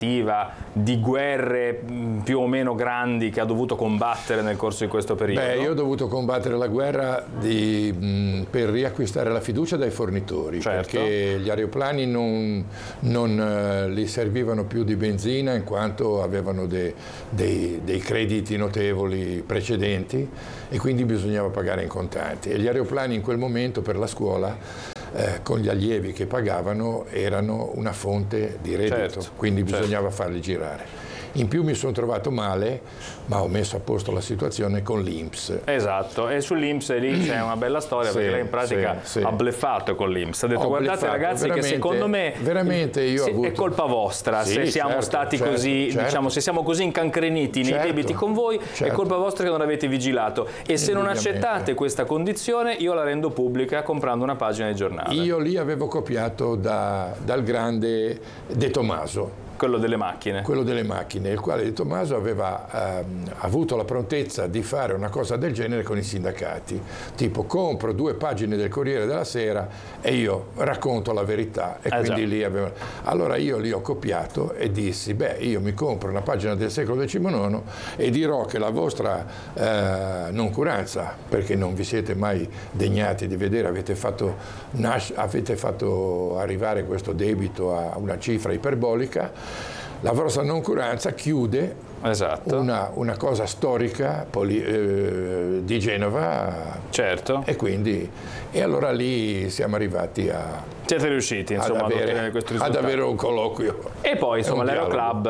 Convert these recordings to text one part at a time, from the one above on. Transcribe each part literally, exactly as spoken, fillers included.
di guerre più o meno grandi che ha dovuto combattere nel corso di questo periodo? Beh, io ho dovuto combattere la guerra di, mh, per riacquistare la fiducia dai fornitori, certo. perché gli aeroplani non, non uh, li servivano più di benzina in quanto avevano de, dei, dei crediti notevoli precedenti e quindi bisognava pagare in contanti. E gli aeroplani in quel momento per la scuola Eh, con gli allievi che pagavano erano una fonte di reddito, certo, quindi bisognava certo. farli girare. In più mi sono trovato male, ma ho messo a posto la situazione con l'I N P S. Esatto, e sull'I N P S lì c'è una bella storia, sì, perché lei in pratica sì, sì. ha bleffato con l'I N P S. Ha detto: Ho guardate bleffato, ragazzi che secondo me veramente io ho sì, avuto... è colpa vostra, sì, se siamo certo, stati certo, così, certo. diciamo, se siamo così incancreniti nei certo, debiti con voi, certo. è colpa vostra che non avete vigilato. E se non accettate questa condizione, io la rendo pubblica comprando una pagina di giornale. Io lì avevo copiato da, dal grande De Tomaso. Quello delle macchine. Quello delle macchine, il quale De Tomaso aveva ehm, avuto la prontezza di fare una cosa del genere con i sindacati, tipo compro due pagine del Corriere della Sera e io racconto la verità. E eh quindi lì aveva... Allora io lì ho copiato e dissi, beh, io mi compro una pagina del secolo diciannove e dirò che la vostra eh, noncuranza, perché non vi siete mai degnati di vedere, avete fatto, nas- avete fatto arrivare questo debito a una cifra iperbolica. La vostra noncuranza chiude esatto. una, una cosa storica poli, eh, di Genova, certo. E quindi e allora lì siamo arrivati a siete riusciti insomma, ad, avere, ad ottenere questo risultato. ad avere un colloquio e poi insomma l'Aeroclub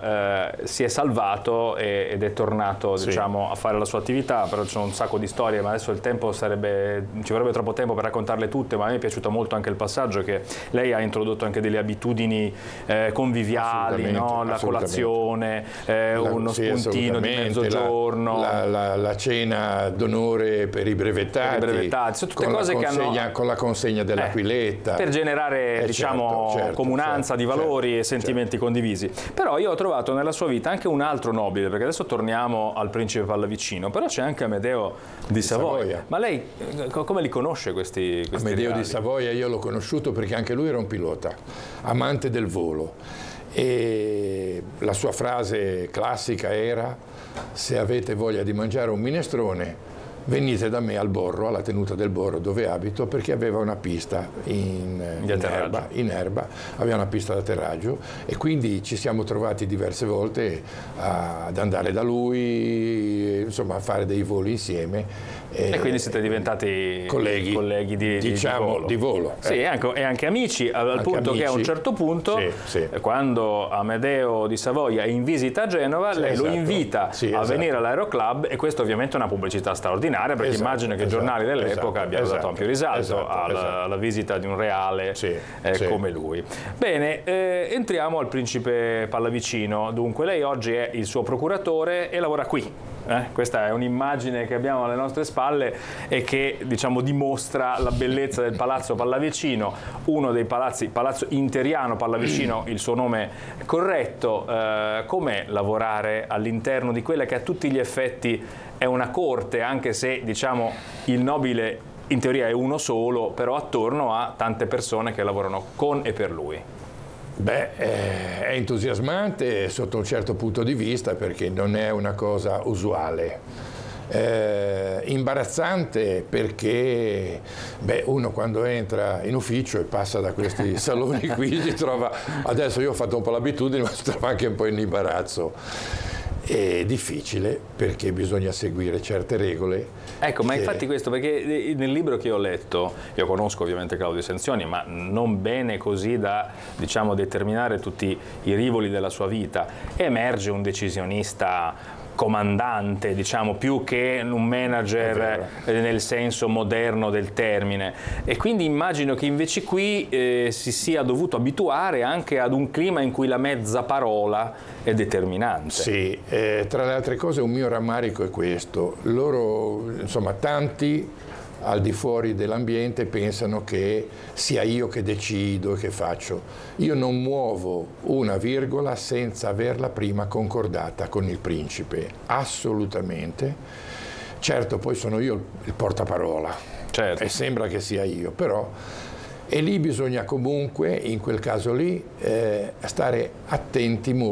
eh, si è salvato e, ed è tornato sì. diciamo, a fare la sua attività, però ci sono un sacco di storie, ma adesso il tempo sarebbe, ci vorrebbe troppo tempo per raccontarle tutte, ma a me è piaciuto molto anche il passaggio che lei ha introdotto anche delle abitudini eh, conviviali, no? La colazione, eh, la, uno sì, spuntino di mezzogiorno, la, la, la cena d'onore per i brevettati, per i brevettati. Sono tutte con, cose la consegna, che hanno, con la consegna dell'Aquiletta, eh, per generare eh, diciamo certo, certo, comunanza certo, di valori certo, e sentimenti certo. condivisi. Però io ho trovato nella sua vita anche un altro nobile, perché adesso torniamo al principe Pallavicino, però c'è anche Amedeo di, di Savoia. Savoia. Ma lei come li conosce questi, questi Amedeo reali? di Savoia io l'ho conosciuto perché anche lui era un pilota, amante del volo, e la sua frase classica era: se avete voglia di mangiare un minestrone venite da me al Borro, alla tenuta del Borro dove abito, perché aveva una pista in, in, erba, in erba, aveva una pista d'atterraggio e quindi ci siamo trovati diverse volte a, ad andare da lui, insomma a fare dei voli insieme. E, e quindi siete diventati colleghi, colleghi di, diciamo, di volo. Di volo sì, eh. anche, e anche amici, al anche punto amici. Che a un certo punto, sì, sì. quando Amedeo di Savoia è in visita a Genova, sì, lei esatto. lo invita sì, a esatto. venire all'Aeroclub, e questo ovviamente è una pubblicità straordinaria, perché esatto, immagino che i esatto, giornali dell'epoca esatto, abbiano esatto, dato ampio risalto esatto, alla, esatto. alla visita di un reale sì, eh, sì. come lui. Bene, eh, entriamo al principe Pallavicino. Dunque, lei oggi è il suo procuratore e lavora qui. Eh, questa è un'immagine che abbiamo alle nostre spalle e che diciamo dimostra la bellezza del Palazzo Pallavicino, uno dei palazzi, Palazzo Interiano Pallavicino, il suo nome corretto. Eh, com'è lavorare all'interno di quella che a tutti gli effetti è una corte, anche se diciamo il nobile in teoria è uno solo, però attorno a tante persone che lavorano con e per lui? Beh, è entusiasmante sotto un certo punto di vista, perché non è una cosa usuale. Eh, imbarazzante perché beh, uno quando entra in ufficio e passa da questi saloni qui si trova, adesso io ho fatto un po' l'abitudine, ma si trova anche un po' in imbarazzo. È difficile perché bisogna seguire certe regole. Ecco, ma che... infatti questo, perché nel libro che ho letto, io conosco ovviamente Claudio Sanzioni, ma non bene così da diciamo determinare tutti i rivoli della sua vita, emerge un decisionista comandante, diciamo, più che un manager nel senso moderno del termine, e quindi immagino che invece qui eh, si sia dovuto abituare anche ad un clima in cui la mezza parola è determinante. Sì, eh, tra le altre cose un mio rammarico è questo: loro, insomma, tanti al di fuori dell'ambiente pensano che sia io che decido e che faccio. Io non muovo una virgola senza averla prima concordata con il principe, assolutamente. Certo, poi sono io il portaparola, certo. e sembra che sia io, però E lì bisogna comunque, in quel caso lì, eh, stare attenti molto